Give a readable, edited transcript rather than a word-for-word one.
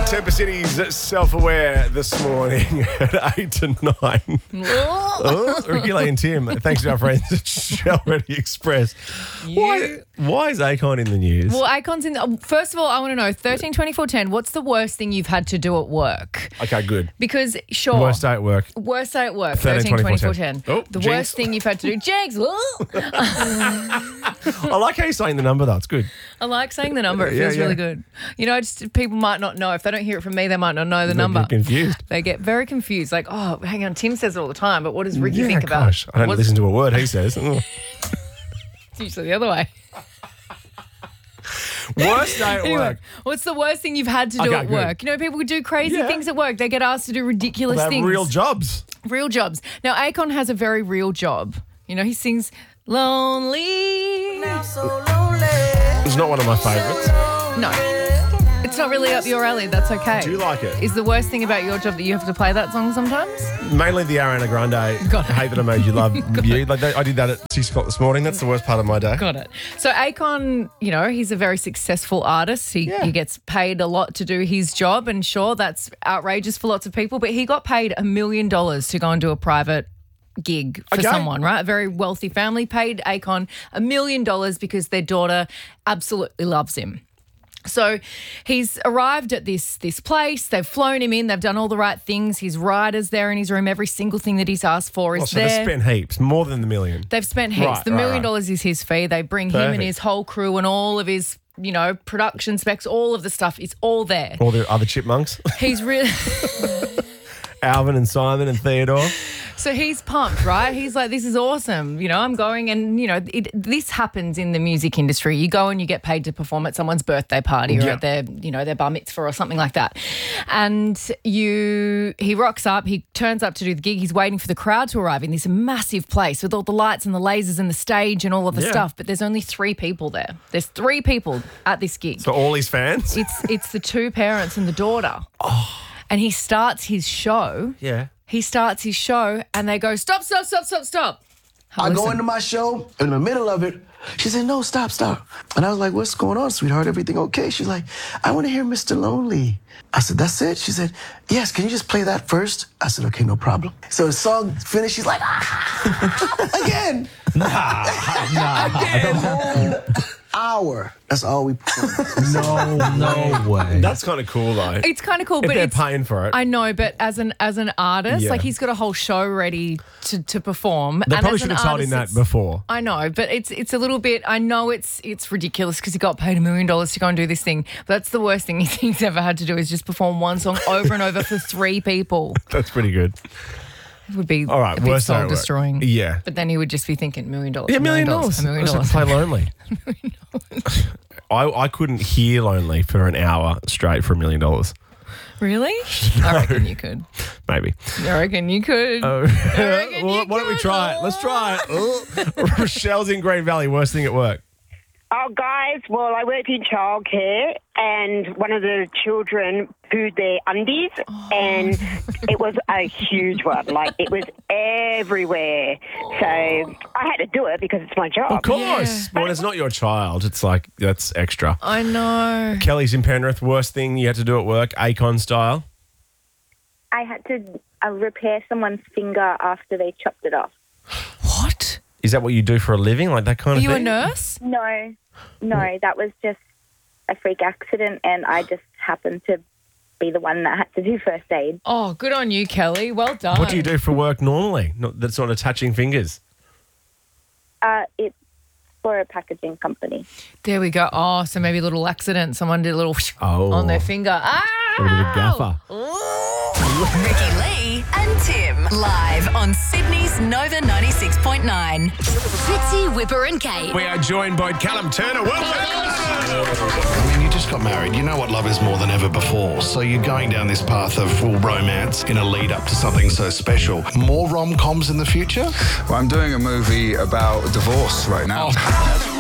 Temper City's Self-Aware this morning at 8 to 9. Ricky Lay and Tim, thanks to our friends at Shell Ready Express. Why is Akon in the news? Well, Akon's in the... First of all, I want to know, 13, 24, 10, what's the worst thing you've had to do at work? Okay, good. Because, sure. Worst day at work. Worst day at work, 13, 24, 10. Oh, the jinx. worst thing you've had to do. Jinx! I like how you're saying the number, though. It's good. I like saying the number. It Yeah, feels yeah. really good. You know, just people might not know. If they don't hear it from me, they might not know the number. Get confused. They get very confused. Like, oh, hang on, Tim says it all the time, but what does Ricky think about gosh. it? I don't listen to a word he says. It's usually the other way. Worst day at Anyway, work. what's the worst thing you've had to do Okay, at good. work? You know, people do crazy Yeah. things at work. They get asked to do ridiculous They have things. real jobs. Real jobs. Now, Akon has a very real job. You know, he sings Lonely. It's not one of my favourites. No, it's not really up your alley. That's okay. Do you like it? Is the worst thing about your job that you have to play that song sometimes? Mainly the Ariana Grande. Got it. Hate That I Made You Love You. Like I did that at 6 o'clock this morning. That's the worst part of my day. Got it. So Akon, you know, he's a very successful artist. He gets paid a lot to do his job, and sure, that's outrageous for lots of people, but he got paid $1 million to go and do a private gig for someone, right? A very wealthy family paid Akon $1 million because their daughter absolutely loves him. So he's arrived at this place. They've flown him in. They've done all the right things. His rider's there in his room. Every single thing that he's asked for is So there. they spent heaps, more than the million. They've spent heaps. Right, The $1 right, million is his fee. They bring him and Perfect. his whole crew and all of his, you know, production specs, all of the stuff is all there. All the other chipmunks. He's really... Alvin and Simon and Theodore. So he's pumped, right? He's like, this is awesome. You know, I'm going and, you know, this happens in the music industry. You go and you get paid to perform at someone's birthday party or at their, you know, their bar mitzvah or something like that. And he rocks up, he turns up to do the gig. He's waiting for the crowd to arrive in this massive place with all the lights and the lasers and the stage and all of the stuff. But there's only 3 people there. There's 3 people at this gig. So all his fans? It's the 2 parents and the daughter. Oh. And he starts his show. Yeah. He starts his show and they go, stop. I go into my show, in the middle of it, she said, no, stop. And I was like, what's going on, sweetheart? Everything okay? She's like, I want to hear Mr. Lonely. I said, that's it? She said, yes, can you just play that first? I said, okay, no problem. So the song finished, she's like, again. Again. Hour. That's all we performed. No way. That's kind of cool, though. It's kind of cool, If but they're paying for it. I know, but as an artist, Yeah. like he's got a whole show ready to perform. They and probably as should an have told him artist, that before. I know, but it's a little bit. I know it's ridiculous because he got paid $1 million to go and do this thing. But that's the worst thing he's ever had to do is just perform one song over and over for 3 people. That's pretty good. It would be All right, a bit worst day at soul work. destroying. Yeah. But then he would just be thinking $1 million. Yeah, $1 million. $1 million. I play Lonely. I couldn't hear Lonely for an hour straight for $1 million. Really? I reckon you could. Maybe. I reckon you could. Well, why don't we try it? Let's try it. Rochelle's in Green Valley. Worst thing at work. Oh, guys, well, I work in childcare and one of the children pooed their undies and it was a huge one. Like, it was everywhere. So I had to do it because it's my job. Of course. But when it's not your child, it's like, that's extra. I know. Kelly's in Penrith. Worst thing you had to do at work, Akon style. I had to repair someone's finger after they chopped it off. What? Is that what you do for a living? Like that kind Are of you thing? a nurse? No, that was just a freak accident and I just happened to be the one that had to do first aid. Oh, good on you, Kelly. Well done. What do you do for work normally? That's not attaching fingers. It's for a packaging company. There we go. Oh, so maybe a little accident. Someone did a little on their finger. A bit of a gaffer. Ricky Lee and Tim live on Sydney's Nova 96.9. Fitzy, Whipper and Kate. We are joined by Callum Turner. I mean, you just got married. You know what love is more than ever before. So you're going down this path of full romance in a lead up to something so special. More rom-coms in the future? Well, I'm doing a movie about divorce right now.